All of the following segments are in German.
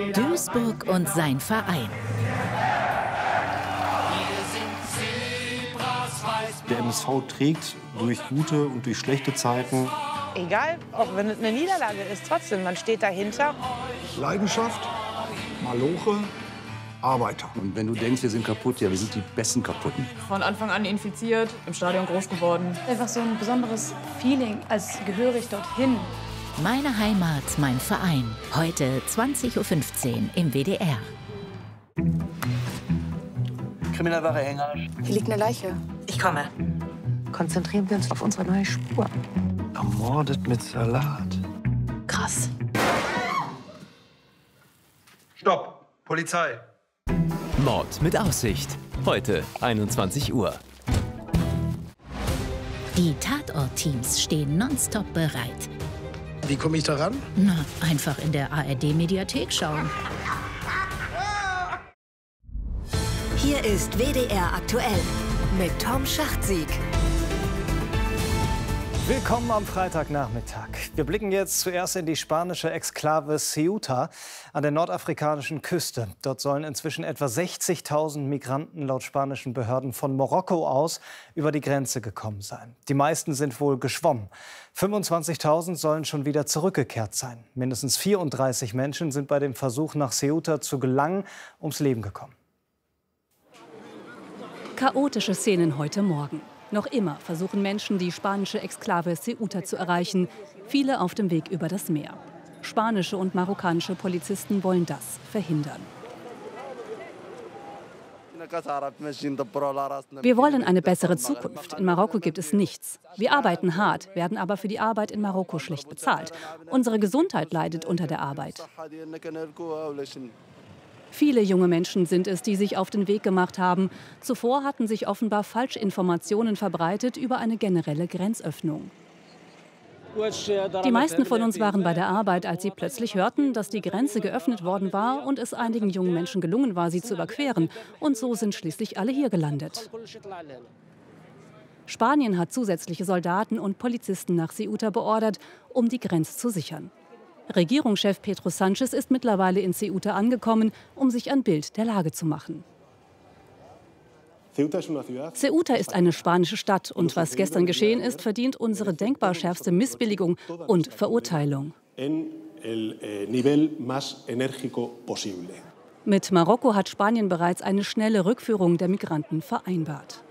Duisburg und sein Verein. Der MSV trägt durch gute und durch schlechte Zeiten. Egal, auch wenn es eine Niederlage ist, trotzdem, man steht dahinter. Leidenschaft, Maloche, Arbeiter. Und wenn du denkst, wir sind kaputt, ja, wir sind die besten Kaputten. Von Anfang an infiziert, im Stadion groß geworden. Einfach so ein besonderes Feeling, als gehöre ich dorthin. Meine Heimat, mein Verein. Heute 20:15 Uhr im WDR. Kriminalwache Hänger. Hier liegt eine Leiche. Ich komme. Konzentrieren wir uns auf unsere neue Spur. Ermordet mit Salat. Krass. Stopp! Polizei! Mord mit Aussicht. Heute 21 Uhr. Die Tatort-Teams stehen nonstop bereit. Wie komme ich da ran? Na, einfach in der ARD-Mediathek schauen. Hier ist WDR aktuell mit Tom Schachtsieg. Willkommen am Freitagnachmittag. Wir blicken jetzt zuerst in die spanische Exklave Ceuta an der nordafrikanischen Küste. Dort sollen inzwischen etwa 60.000 Migranten laut spanischen Behörden von Marokko aus über die Grenze gekommen sein. Die meisten sind wohl geschwommen. 25.000 sollen schon wieder zurückgekehrt sein. Mindestens 34 Menschen sind bei dem Versuch, nach Ceuta zu gelangen, ums Leben gekommen. Chaotische Szenen heute Morgen. Noch immer versuchen Menschen, die spanische Exklave Ceuta zu erreichen. Viele auf dem Weg über das Meer. Spanische und marokkanische Polizisten wollen das verhindern. Wir wollen eine bessere Zukunft. In Marokko gibt es nichts. Wir arbeiten hart, werden aber für die Arbeit in Marokko schlecht bezahlt. Unsere Gesundheit leidet unter der Arbeit. Viele junge Menschen sind es, die sich auf den Weg gemacht haben. Zuvor hatten sich offenbar Falschinformationen verbreitet über eine generelle Grenzöffnung. Die meisten von uns waren bei der Arbeit, als sie plötzlich hörten, dass die Grenze geöffnet worden war und es einigen jungen Menschen gelungen war, sie zu überqueren. Und so sind schließlich alle hier gelandet. Spanien hat zusätzliche Soldaten und Polizisten nach Ceuta beordert, um die Grenze zu sichern. Regierungschef Pedro Sánchez ist mittlerweile in Ceuta angekommen, um sich ein Bild der Lage zu machen. Ceuta ist eine spanische Stadt und was gestern geschehen ist, verdient unsere denkbar schärfste Missbilligung und Verurteilung. Mit Marokko hat Spanien bereits eine schnelle Rückführung der Migranten vereinbart.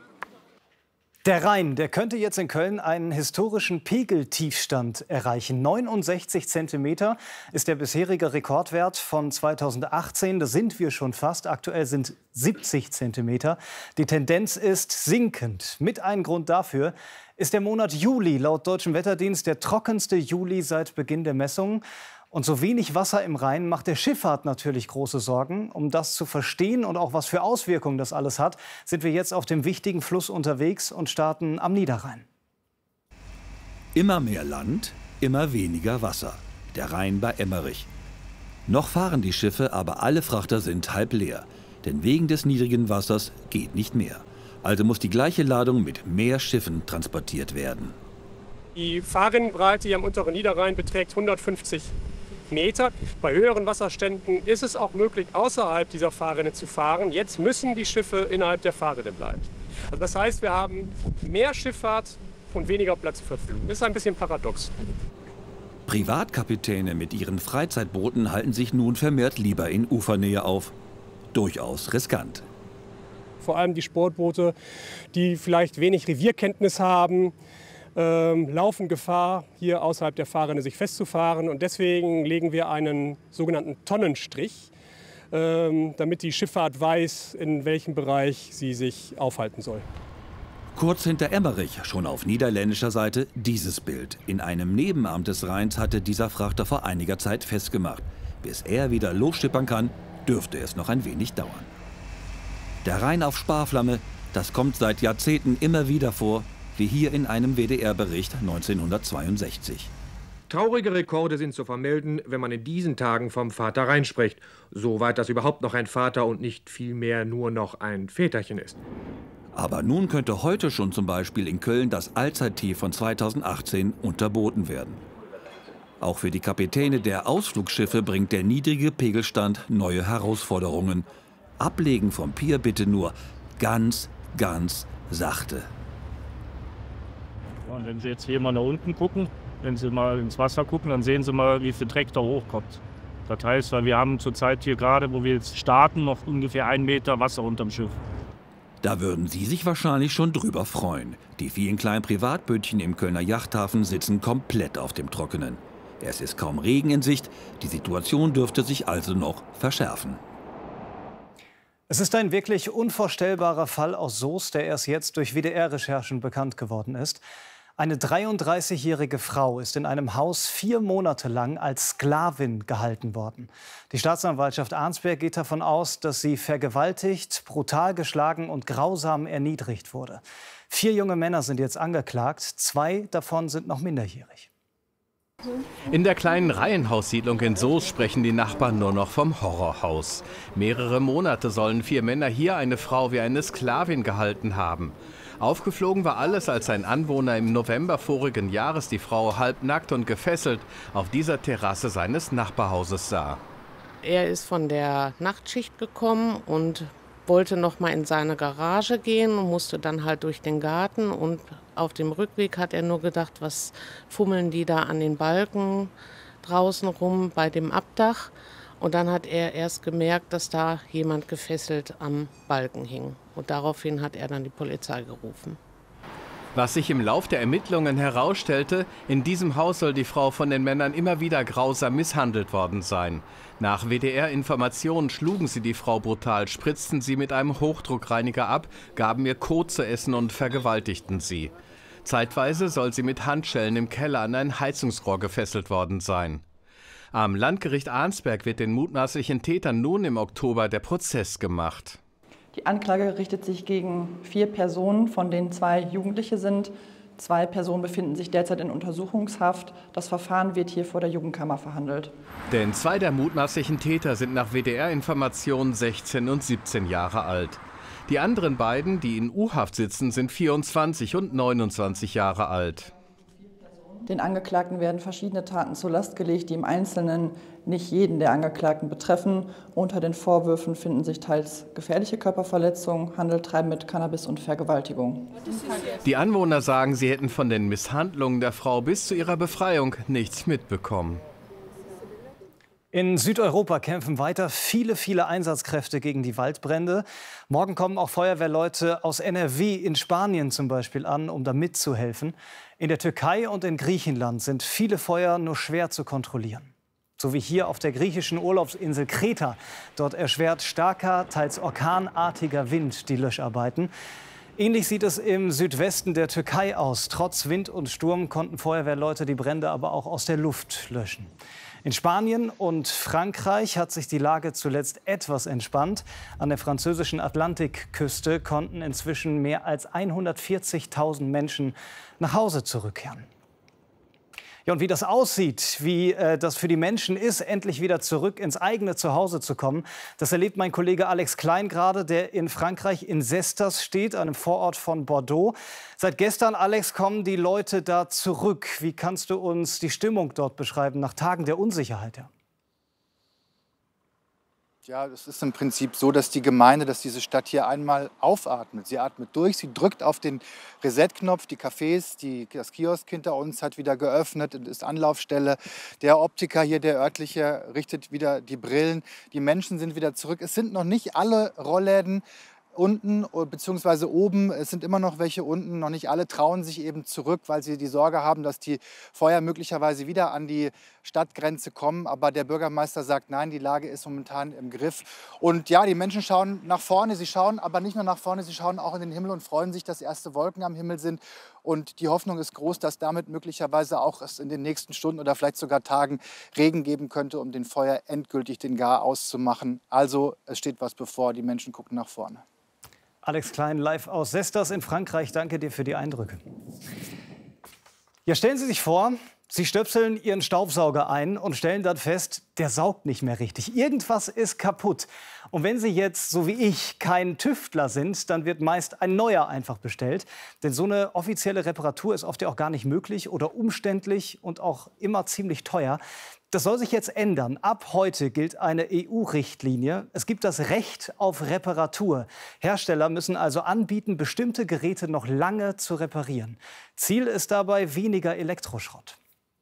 Der Rhein, der könnte jetzt in Köln einen historischen Pegeltiefstand erreichen. 69 Zentimeter ist der bisherige Rekordwert von 2018. Da sind wir schon fast. Aktuell sind 70 Zentimeter. Die Tendenz ist sinkend. Mit ein Grund dafür ist der Monat Juli laut Deutschem Wetterdienst der trockenste Juli seit Beginn der Messungen. Und so wenig Wasser im Rhein macht der Schifffahrt natürlich große Sorgen. Um das zu verstehen und auch was für Auswirkungen das alles hat, sind wir jetzt auf dem wichtigen Fluss unterwegs und starten am Niederrhein. Immer mehr Land, immer weniger Wasser. Der Rhein bei Emmerich. Noch fahren die Schiffe, aber alle Frachter sind halb leer. Denn wegen des niedrigen Wassers geht nicht mehr. Also muss die gleiche Ladung mit mehr Schiffen transportiert werden. Die Fahrrinnenbreite hier am unteren Niederrhein beträgt 150 Meter. Bei höheren Wasserständen ist es auch möglich, außerhalb dieser Fahrrinne zu fahren. Jetzt müssen die Schiffe innerhalb der Fahrrinne bleiben. Also das heißt, wir haben mehr Schifffahrt und weniger Platz zur Verfügung. Das ist ein bisschen paradox. Privatkapitäne mit ihren Freizeitbooten halten sich nun vermehrt lieber in Ufernähe auf. Durchaus riskant. Vor allem die Sportboote, die vielleicht wenig Revierkenntnis haben, laufen Gefahr, hier außerhalb der Fahrrinne sich festzufahren. Und deswegen legen wir einen sogenannten Tonnenstrich, damit die Schifffahrt weiß, in welchem Bereich sie sich aufhalten soll. Kurz hinter Emmerich, schon auf niederländischer Seite, dieses Bild. In einem Nebenarm des Rheins hatte dieser Frachter vor einiger Zeit festgemacht. Bis er wieder losschippern kann, dürfte es noch ein wenig dauern. Der Rhein auf Sparflamme, das kommt seit Jahrzehnten immer wieder vor, wie hier in einem WDR-Bericht 1962. Traurige Rekorde sind zu vermelden, wenn man in diesen Tagen vom Vater Rhein spricht. Soweit das überhaupt noch ein Vater und nicht vielmehr nur noch ein Väterchen ist. Aber nun könnte heute schon zum Beispiel in Köln das Allzeittief von 2018 unterboten werden. Auch für die Kapitäne der Ausflugsschiffe bringt der niedrige Pegelstand neue Herausforderungen. Ablegen vom Pier bitte nur ganz, ganz sachte. Ja, und wenn Sie jetzt hier mal nach unten gucken, wenn Sie mal ins Wasser gucken, dann sehen Sie mal, wie viel Dreck da hochkommt. Das heißt, weil wir haben zurzeit hier gerade, wo wir jetzt starten, noch ungefähr 1 Meter Wasser unterm Schiff. Da würden Sie sich wahrscheinlich schon drüber freuen. Die vielen kleinen Privatbötchen im Kölner Yachthafen sitzen komplett auf dem Trockenen. Es ist kaum Regen in Sicht, die Situation dürfte sich also noch verschärfen. Es ist ein wirklich unvorstellbarer Fall aus Soest, der erst jetzt durch WDR-Recherchen bekannt geworden ist. Eine 33-jährige Frau ist in einem Haus 4 Monate lang als Sklavin gehalten worden. Die Staatsanwaltschaft Arnsberg geht davon aus, dass sie vergewaltigt, brutal geschlagen und grausam erniedrigt wurde. 4 junge Männer sind jetzt angeklagt, 2 davon sind noch minderjährig. In der kleinen Reihenhaussiedlung in Soest sprechen die Nachbarn nur noch vom Horrorhaus. Mehrere Monate sollen 4 Männer hier eine Frau wie eine Sklavin gehalten haben. Aufgeflogen war alles, als ein Anwohner im November vorigen Jahres die Frau halbnackt und gefesselt auf dieser Terrasse seines Nachbarhauses sah. Er ist von der Nachtschicht gekommen und wollte noch mal in seine Garage gehen und musste dann halt durch den Garten. Und auf dem Rückweg hat er nur gedacht, was fummeln die da an den Balken draußen rum bei dem Abdach. Und dann hat er erst gemerkt, dass da jemand gefesselt am Balken hing. Und daraufhin hat er dann die Polizei gerufen. Was sich im Lauf der Ermittlungen herausstellte, in diesem Haus soll die Frau von den Männern immer wieder grausam misshandelt worden sein. Nach WDR-Informationen schlugen sie die Frau brutal, spritzten sie mit einem Hochdruckreiniger ab, gaben ihr Kot zu essen und vergewaltigten sie. Zeitweise soll sie mit Handschellen im Keller an ein Heizungsrohr gefesselt worden sein. Am Landgericht Arnsberg wird den mutmaßlichen Tätern nun im Oktober der Prozess gemacht. Die Anklage richtet sich gegen 4 Personen, von denen 2 Jugendliche sind. 2 Personen befinden sich derzeit in Untersuchungshaft. Das Verfahren wird hier vor der Jugendkammer verhandelt. Denn 2 der mutmaßlichen Täter sind nach WDR-Informationen 16 und 17 Jahre alt. Die anderen beiden, die in U-Haft sitzen, sind 24 und 29 Jahre alt. Den Angeklagten werden verschiedene Taten zur Last gelegt, die im Einzelnen nicht jeden der Angeklagten betreffen. Unter den Vorwürfen finden sich teils gefährliche Körperverletzung, Handel, Treiben mit Cannabis und Vergewaltigung. Die Anwohner sagen, sie hätten von den Misshandlungen der Frau bis zu ihrer Befreiung nichts mitbekommen. In Südeuropa kämpfen weiter viele Einsatzkräfte gegen die Waldbrände. Morgen kommen auch Feuerwehrleute aus NRW in Spanien zum Beispiel an, um da mitzuhelfen. In der Türkei und in Griechenland sind viele Feuer nur schwer zu kontrollieren. So wie hier auf der griechischen Urlaubsinsel Kreta. Dort erschwert starker, teils orkanartiger Wind die Löscharbeiten. Ähnlich sieht es im Südwesten der Türkei aus. Trotz Wind und Sturm konnten Feuerwehrleute die Brände aber auch aus der Luft löschen. In Spanien und Frankreich hat sich die Lage zuletzt etwas entspannt. An der französischen Atlantikküste konnten inzwischen mehr als 140.000 Menschen nach Hause zurückkehren. Ja, und wie das aussieht, wie das für die Menschen ist, endlich wieder zurück ins eigene Zuhause zu kommen, das erlebt mein Kollege Alex Klein gerade, der in Frankreich in Cestas steht, einem Vorort von Bordeaux. Seit gestern, Alex, kommen die Leute da zurück. Wie kannst du uns die Stimmung dort beschreiben, nach Tagen der Unsicherheit? Ja, es ist im Prinzip so, dass die Gemeinde, dass diese Stadt hier einmal aufatmet. Sie atmet durch, sie drückt auf den Reset-Knopf. Die Cafés, das Kiosk hinter uns hat wieder geöffnet und ist Anlaufstelle. Der Optiker hier, der örtliche, richtet wieder die Brillen. Die Menschen sind wieder zurück. Es sind noch nicht alle Rollläden unten bzw. oben, es sind immer noch welche unten, noch nicht alle trauen sich eben zurück, weil sie die Sorge haben, dass die Feuer möglicherweise wieder an die Stadtgrenze kommen. Aber der Bürgermeister sagt, nein, die Lage ist momentan im Griff. Und ja, die Menschen schauen nach vorne, sie schauen aber nicht nur nach vorne, sie schauen auch in den Himmel und freuen sich, dass erste Wolken am Himmel sind. Und die Hoffnung ist groß, dass damit möglicherweise auch es in den nächsten Stunden oder vielleicht sogar Tagen Regen geben könnte, um den Feuer endgültig den Gar auszumachen. Also es steht was bevor, die Menschen gucken nach vorne. Alex Klein live aus Cestas in Frankreich. Danke dir für die Eindrücke. Ja, stellen Sie sich vor, Sie stöpseln ihren Staubsauger ein und stellen dann fest, der saugt nicht mehr richtig. Irgendwas ist kaputt. Und wenn Sie jetzt, so wie ich, kein Tüftler sind, dann wird meist ein neuer einfach bestellt. Denn so eine offizielle Reparatur ist oft ja auch gar nicht möglich oder umständlich und auch immer ziemlich teuer. Das soll sich jetzt ändern. Ab heute gilt eine EU-Richtlinie. Es gibt das Recht auf Reparatur. Hersteller müssen also anbieten, bestimmte Geräte noch lange zu reparieren. Ziel ist dabei weniger Elektroschrott.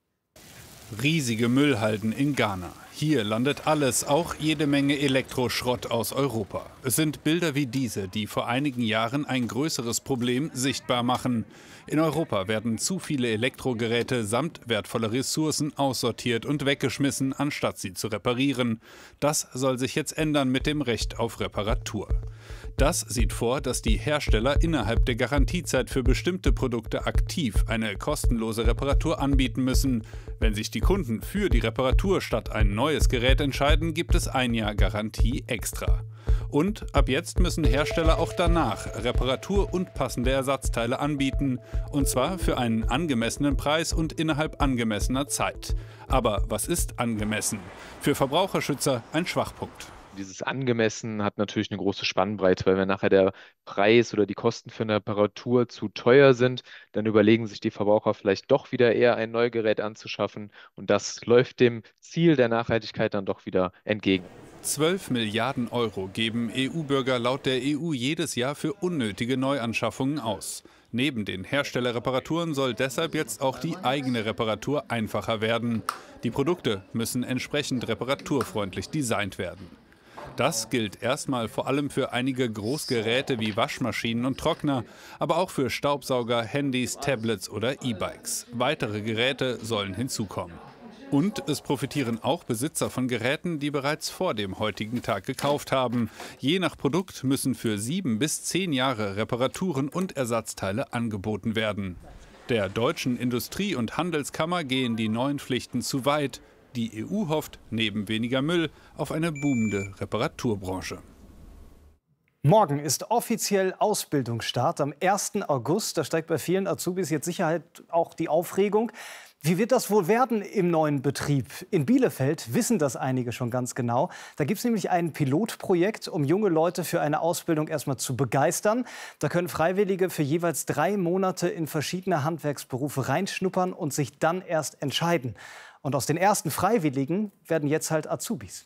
Riesige Müllhalden in Ghana. Hier landet alles, auch jede Menge Elektroschrott aus Europa. Es sind Bilder wie diese, die vor einigen Jahren ein größeres Problem sichtbar machen. In Europa werden zu viele Elektrogeräte samt wertvoller Ressourcen aussortiert und weggeschmissen, anstatt sie zu reparieren. Das soll sich jetzt ändern mit dem Recht auf Reparatur. Das sieht vor, dass die Hersteller innerhalb der Garantiezeit für bestimmte Produkte aktiv eine kostenlose Reparatur anbieten müssen. Wenn sich die Kunden für die Reparatur statt ein neues Gerät entscheiden, gibt es ein Jahr Garantie extra. Und ab jetzt müssen Hersteller auch danach Reparatur und passende Ersatzteile anbieten. Und zwar für einen angemessenen Preis und innerhalb angemessener Zeit. Aber was ist angemessen? Für Verbraucherschützer ein Schwachpunkt. Dieses angemessen hat natürlich eine große Spannbreite, weil wenn nachher der Preis oder die Kosten für eine Reparatur zu teuer sind, dann überlegen sich die Verbraucher vielleicht doch wieder eher ein Neugerät anzuschaffen und das läuft dem Ziel der Nachhaltigkeit dann doch wieder entgegen. 12 Milliarden Euro geben EU-Bürger laut der EU jedes Jahr für unnötige Neuanschaffungen aus. Neben den Herstellerreparaturen soll deshalb jetzt auch die eigene Reparatur einfacher werden. Die Produkte müssen entsprechend reparaturfreundlich designt werden. Das gilt erstmal vor allem für einige Großgeräte wie Waschmaschinen und Trockner, aber auch für Staubsauger, Handys, Tablets oder E-Bikes. Weitere Geräte sollen hinzukommen. Und es profitieren auch Besitzer von Geräten, die bereits vor dem heutigen Tag gekauft haben. Je nach Produkt müssen für 7 bis 10 Jahre Reparaturen und Ersatzteile angeboten werden. Der Deutschen Industrie- und Handelskammer gehen die neuen Pflichten zu weit. Die EU hofft, neben weniger Müll, auf eine boomende Reparaturbranche. Morgen ist offiziell Ausbildungsstart am 1. August. Da steigt bei vielen Azubis jetzt Sicherheit auch die Aufregung. Wie wird das wohl werden im neuen Betrieb? In Bielefeld wissen das einige schon ganz genau. Da gibt es nämlich ein Pilotprojekt, um junge Leute für eine Ausbildung erstmal zu begeistern. Da können Freiwillige für jeweils 3 Monate in verschiedene Handwerksberufe reinschnuppern und sich dann erst entscheiden. Und aus den ersten Freiwilligen werden jetzt halt Azubis.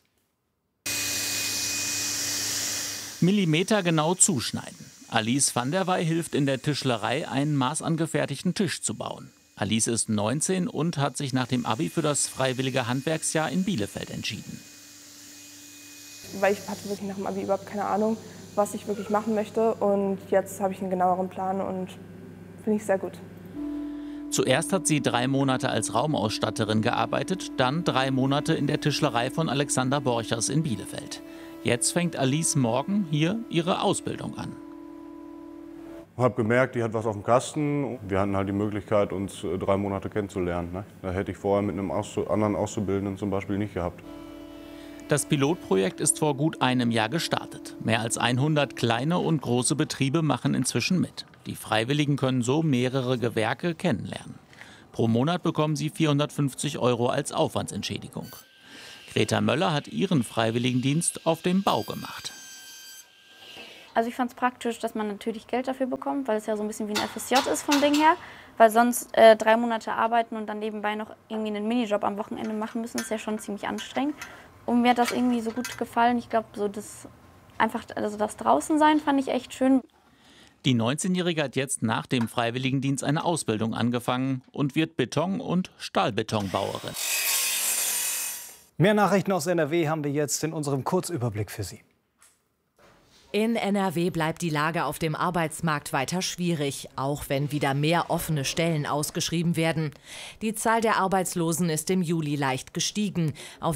Millimetergenau zuschneiden. Alice van der Wey hilft in der Tischlerei, einen maßangefertigten Tisch zu bauen. Alice ist 19 und hat sich nach dem Abi für das freiwillige Handwerksjahr in Bielefeld entschieden. Weil ich hatte wirklich nach dem Abi überhaupt keine Ahnung, was ich wirklich machen möchte. Und jetzt habe ich einen genaueren Plan und finde ich sehr gut. Zuerst hat sie 3 Monate als Raumausstatterin gearbeitet, dann 3 Monate in der Tischlerei von Alexander Borchers in Bielefeld. Jetzt fängt Alice morgen hier ihre Ausbildung an. Ich habe gemerkt, die hat was auf dem Kasten. Wir hatten halt die Möglichkeit, uns 3 Monate kennenzulernen. Ne? Da hätte ich vorher mit einem anderen Auszubildenden zum Beispiel nicht gehabt. Das Pilotprojekt ist vor gut einem Jahr gestartet. Mehr als 100 kleine und große Betriebe machen inzwischen mit. Die Freiwilligen können so mehrere Gewerke kennenlernen. Pro Monat bekommen sie 450 € als Aufwandsentschädigung. Greta Möller hat ihren Freiwilligendienst auf dem Bau gemacht. Also ich fand es praktisch, dass man natürlich Geld dafür bekommt, weil es ja so ein bisschen wie ein FSJ ist vom Ding her. Weil sonst 3 Monate arbeiten und dann nebenbei noch irgendwie einen Minijob am Wochenende machen müssen, ist ja schon ziemlich anstrengend. Und mir hat das irgendwie so gut gefallen. Ich glaube, so das Draußensein fand ich echt schön. Die 19-Jährige hat jetzt nach dem Freiwilligendienst eine Ausbildung angefangen und wird Beton- und Stahlbetonbauerin. Mehr Nachrichten aus NRW haben wir jetzt in unserem Kurzüberblick für Sie. In NRW bleibt die Lage auf dem Arbeitsmarkt weiter schwierig, auch wenn wieder mehr offene Stellen ausgeschrieben werden. Die Zahl der Arbeitslosen ist im Juli leicht gestiegen auf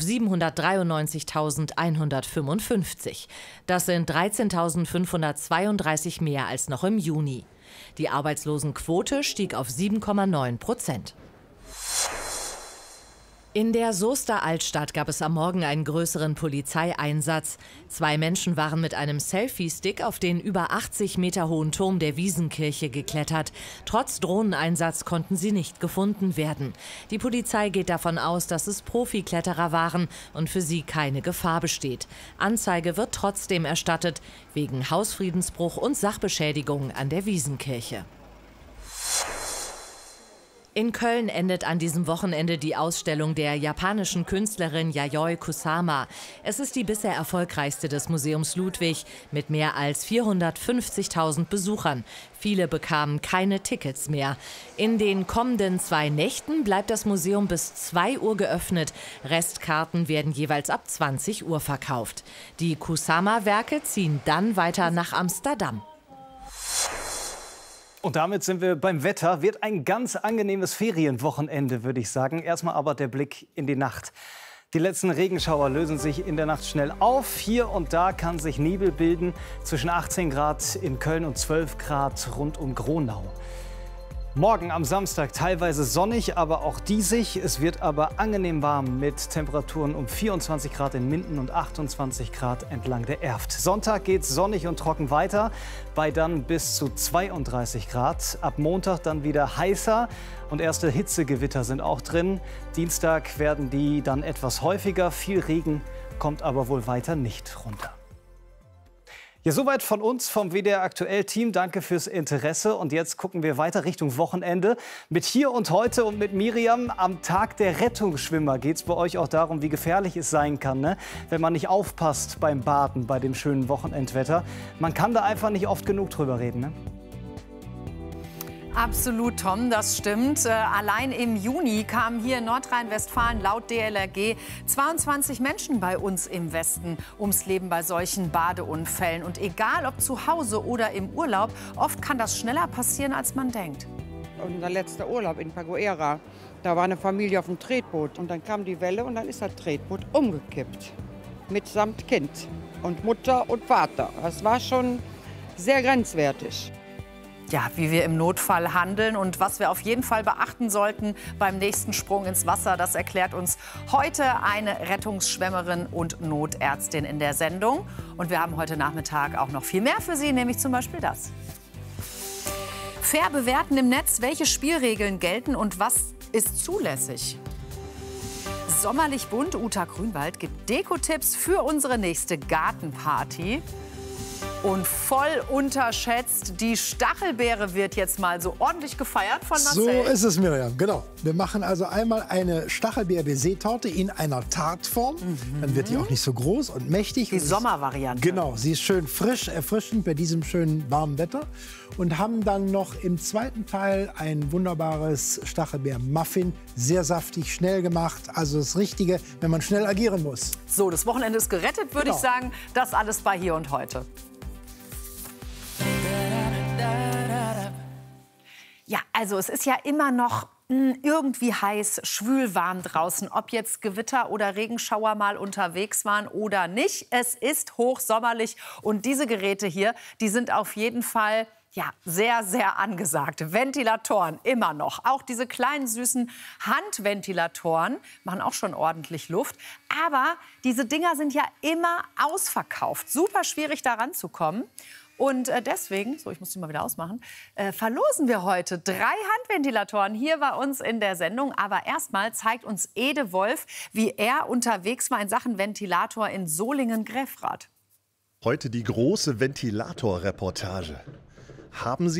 793.155. Das sind 13.532 mehr als noch im Juni. Die Arbeitslosenquote stieg auf 7,9%. In der Soester Altstadt gab es am Morgen einen größeren Polizeieinsatz. 2 Menschen waren mit einem Selfie-Stick auf den über 80 Meter hohen Turm der Wiesenkirche geklettert. Trotz Drohneneinsatz konnten sie nicht gefunden werden. Die Polizei geht davon aus, dass es Profikletterer waren und für sie keine Gefahr besteht. Anzeige wird trotzdem erstattet, wegen Hausfriedensbruch und Sachbeschädigung an der Wiesenkirche. In Köln endet an diesem Wochenende die Ausstellung der japanischen Künstlerin Yayoi Kusama. Es ist die bisher erfolgreichste des Museums Ludwig mit mehr als 450.000 Besuchern. Viele bekamen keine Tickets mehr. In den kommenden 2 Nächten bleibt das Museum bis 2 Uhr geöffnet. Restkarten werden jeweils ab 20 Uhr verkauft. Die Kusama-Werke ziehen dann weiter nach Amsterdam. Und damit sind wir beim Wetter. Wird ein ganz angenehmes Ferienwochenende, würde ich sagen. Erstmal aber der Blick in die Nacht. Die letzten Regenschauer lösen sich in der Nacht schnell auf. Hier und da kann sich Nebel bilden. Zwischen 18 Grad in Köln und 12 Grad rund um Gronau. Morgen am Samstag teilweise sonnig, aber auch diesig. Es wird aber angenehm warm mit Temperaturen um 24 Grad in Minden und 28 Grad entlang der Erft. Sonntag geht es sonnig und trocken weiter, bei dann bis zu 32 Grad. Ab Montag dann wieder heißer und erste Hitzegewitter sind auch drin. Dienstag werden die dann etwas häufiger. Viel Regen kommt aber wohl weiter nicht runter. Ja, soweit von uns vom WDR Aktuell-Team. Danke fürs Interesse. Und jetzt gucken wir weiter Richtung Wochenende. Mit Hier und Heute und mit Miriam. Am Tag der Rettungsschwimmer geht es bei euch auch darum, wie gefährlich es sein kann, ne? Wenn man nicht aufpasst beim Baden, bei dem schönen Wochenendwetter. Man kann da einfach nicht oft genug drüber reden, ne? Absolut, Tom, das stimmt. Allein im Juni kamen hier in Nordrhein-Westfalen laut DLRG 22 Menschen bei uns im Westen ums Leben bei solchen Badeunfällen. Und egal ob zu Hause oder im Urlaub, oft kann das schneller passieren, als man denkt. Unser letzter Urlaub in Paguera, da war eine Familie auf dem Tretboot. Und dann kam die Welle und dann ist das Tretboot umgekippt. Mitsamt Kind und Mutter und Vater. Das war schon sehr grenzwertig. Ja, wie wir im Notfall handeln und was wir auf jeden Fall beachten sollten beim nächsten Sprung ins Wasser, das erklärt uns heute eine Rettungsschwimmerin und Notärztin in der Sendung. Und wir haben heute Nachmittag auch noch viel mehr für Sie, nämlich zum Beispiel das. Fair bewerten im Netz, welche Spielregeln gelten und was ist zulässig. Sommerlich bunt, Uta Grünwald gibt Dekotipps für unsere nächste Gartenparty. Und voll unterschätzt, die Stachelbeere wird jetzt mal so ordentlich gefeiert von Marcel. So ist es, Miriam, genau. Wir machen also einmal eine Stachelbeer-Baiser-Torte in einer Tartform. Dann wird die auch nicht so groß und mächtig. Die Sommervariante. Genau, sie ist schön frisch, erfrischend bei diesem schönen warmen Wetter. Und haben dann noch im zweiten Teil ein wunderbares Stachelbeer-Muffin. Sehr saftig, schnell gemacht. Also das Richtige, wenn man schnell agieren muss. So, das Wochenende ist gerettet, würde ich sagen. Das alles bei Hier und Heute. Ja, also es ist ja immer noch irgendwie heiß, schwül warm draußen. Ob jetzt Gewitter oder Regenschauer mal unterwegs waren oder nicht. Es ist hochsommerlich und diese Geräte hier, die sind auf jeden Fall ja, sehr, sehr angesagt. Ventilatoren immer noch. Auch diese kleinen, süßen Handventilatoren machen auch schon ordentlich Luft. Aber diese Dinger sind ja immer ausverkauft. Super schwierig, da ranzukommen. Und deswegen, so, ich muss die mal wieder ausmachen, verlosen wir heute 3 Handventilatoren hier bei uns in der Sendung. Aber erstmal zeigt uns Ede Wolf, wie er unterwegs war in Sachen Ventilator in Solingen-Gräfrath. Heute die große Ventilator-Reportage. Haben Sie